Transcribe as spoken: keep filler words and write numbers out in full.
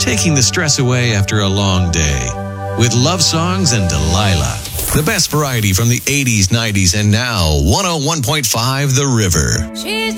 taking the stress away after a long day. With love songs and Delilah. The best variety from the eighties, nineties, and now one oh one point five The River. She's